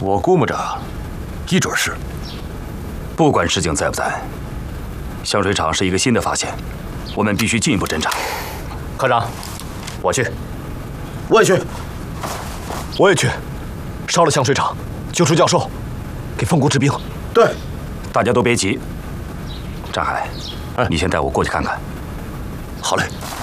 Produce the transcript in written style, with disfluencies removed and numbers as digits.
我估摸着，一准是。 不管石井在不在，香水厂是一个新的发现，我们必须进一步侦查。 科长，我去。 我也去。 我也去。烧了香水厂，救出教授，给凤谷治病。 对。 大家都别急。战海，你先带我过去看看。 好嘞。